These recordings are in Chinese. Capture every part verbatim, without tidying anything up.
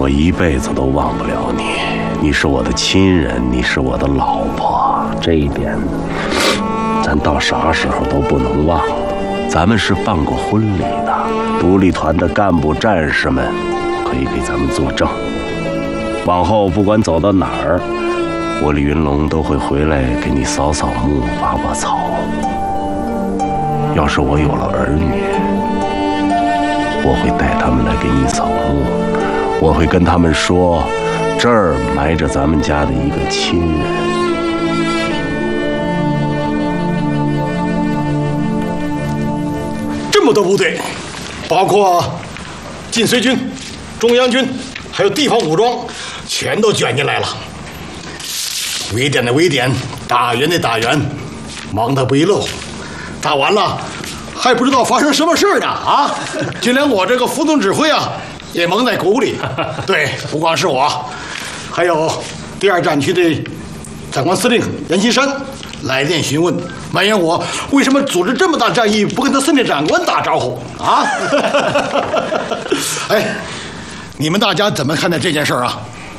我一辈子都忘不了你。你是我的亲人，你是我的老婆，这一点咱到啥时候都不能忘。咱们是办过婚礼的，独立团的干部战士们可以给咱们作证。往后不管走到哪儿，我李云龙都会回来给你扫扫墓、拔拔草。要是我有了儿女，我会带他们来给你扫墓，我会跟他们说，这儿埋着咱们家的一个亲人。 这么多部队，包括晋绥军、中央军，还有地方武装，全都卷进来了。围点的围点，打援的打援，忙得不亦乐乎。打完了，还不知道发生什么事呢啊！就连我这个副总指挥啊，也蒙在鼓里。对，不光是我，还有第二战区的长官司令阎锡山来电询问，埋怨我为什么组织这么大战役不跟他司令长官打招呼啊？哎，你们大家怎么看待这件事啊？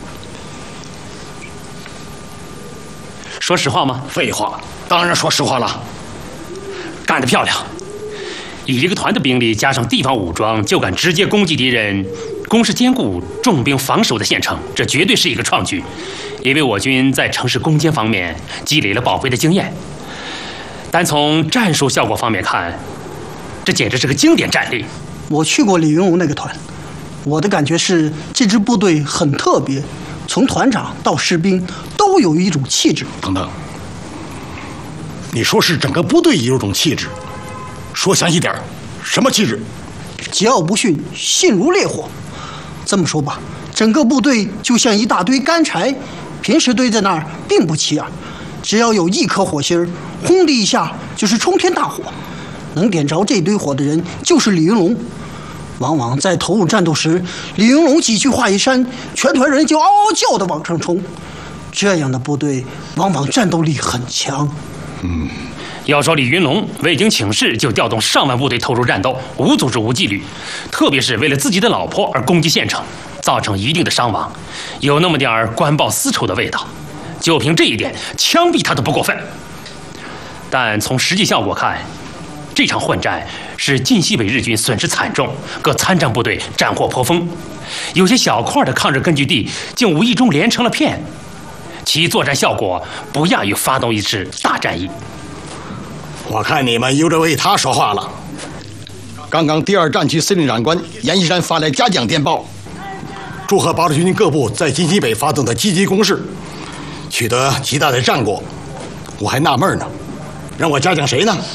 说实话吗？ 废话，当然说实话了。 干得漂亮！以一个团的兵力加上地方武装，就敢直接攻击敌人工事坚固、重兵防守的县城，这绝对是一个创举。因为我军在城市攻坚方面积累了宝贵的经验，单从战术效果方面看，这简直是个经典战例。 我去过李云龙那个团，我的感觉是这支部队很特别，从团长到士兵都有一种气质。 等等，你说是整个部队有种气质，说详细点，什么气质？ 桀骜不驯，性如烈火。这么说吧，整个部队就像一大堆干柴，平时堆在那儿并不起眼，只要有一颗火星儿，轰的一下就是冲天大火。能点着这堆火的人就是李云龙。往往在投入战斗时，李云龙几句话一扇，全团人就嗷嗷叫的往上冲。这样的部队往往战斗力很强。 嗯，要说李云龙未经请示就调动上万部队投入战斗，无组织无纪律，特别是为了自己的老婆而攻击县城，造成一定的伤亡，有那么点儿官报私仇的味道。就凭这一点，枪毙他都不过分。但从实际效果看，这场混战使晋西北日军损失惨重，各参战部队战祸颇丰，有些小块的抗日根据地竟无意中连成了片，其作战效果不亚于发动一次大战役。 我看你们又在为他说话了。刚刚第二战区司令长官阎锡山发来嘉奖电报，祝贺八路军各部在晋西北发动的积极攻势，取得极大的战果。我还纳闷呢，让我嘉奖谁呢？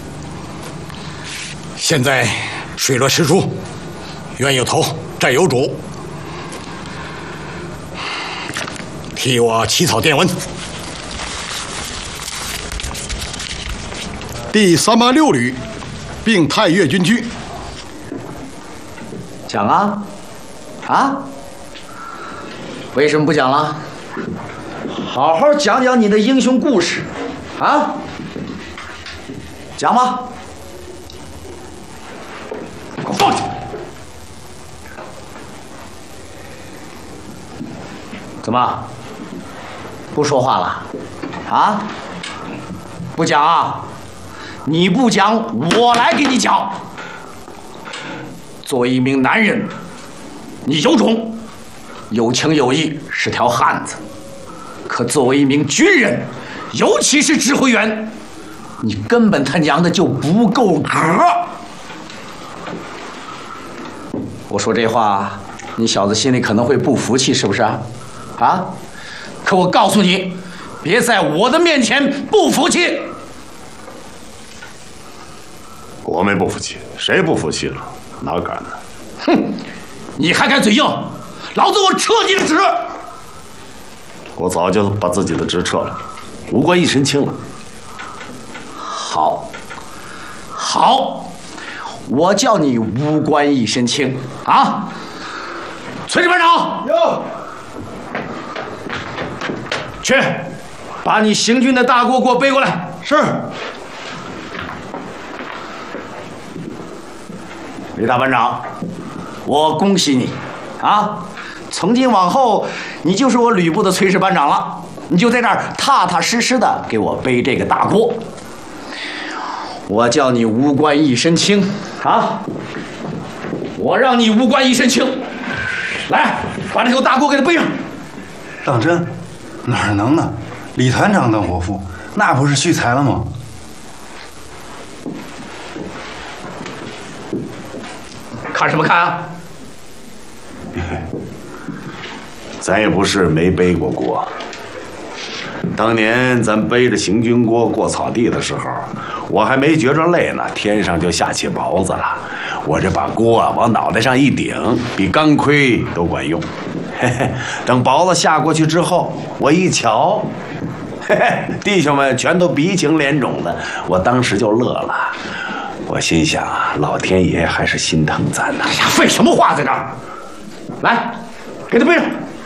现在水落石出，冤有头，债有主，替我起草电文。第三八六旅并太岳军区。 讲啊，啊？为什么不讲了？好好讲讲你的英雄故事，啊？讲吧。给我放下！怎么？不说话了？啊？不讲啊？你不讲，我来给你讲。作为一名男人，你有种，有情有义，是条汉子。可作为一名军人，尤其是指挥员，你根本他娘的就不够格。我说这话，你小子心里可能会不服气，是不是啊？啊？可我告诉你，别在我的面前不服气。 我没不服气，谁不服气了？哪敢呢？ 哼！你还敢嘴硬？老子我撤你的职！ 我早就把自己的职撤了，无官一身轻了。 好，好，我叫你无官一身轻啊！崔支班长， 有， 去，把你行军的大锅给我背过来。 是。 李大班长，我恭喜你，啊， 从今往后，你就是我吕布的炊事班长了。你就在那儿踏踏实实的给我背这个大锅。我叫你无官一身轻啊！我让你无官一身轻。来，把这口大锅给他背上。 当真？哪能呢？李团长当伙夫，那不是屈才了吗？ 看什么看啊？ 咱也不是没背过锅。当年咱背着行军锅过草地的时候，我还没觉着累呢，天上就下起雹子了。我这把锅啊往脑袋上一顶，比钢盔都管用。嘿嘿，等雹子下过去之后，我一瞧，嘿嘿，弟兄们全都鼻青脸肿的，我当时就乐了。我心想啊，老天爷还是心疼咱呢。 哎呀，废什么话在这儿？来，给他背上。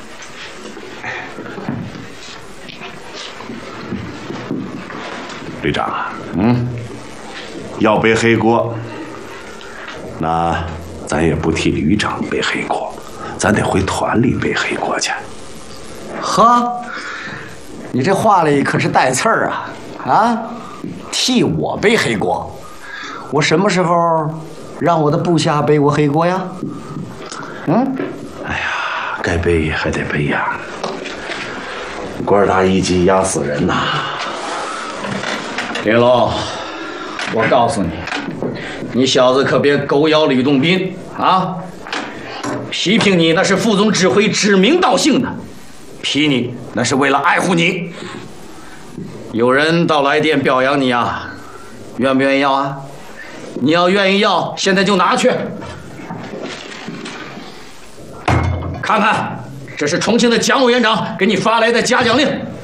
旅长啊，嗯，要背黑锅，那咱也不替旅长背黑锅，咱得回团里背黑锅去。 呵，你这话里可是带刺儿啊！啊，替我背黑锅，我什么时候让我的部下背过黑锅呀？嗯， 哎呀，该背还得背呀，官大一级压死人呐！ 林龙，我告诉你，你小子可别狗咬吕洞宾啊！批评你那是副总指挥指名道姓的，批你那是为了爱护你。有人到来电表扬你啊，愿不愿意要啊？你要愿意要，现在就拿去。看看，这是重庆的蒋委员长给你发来的嘉奖令。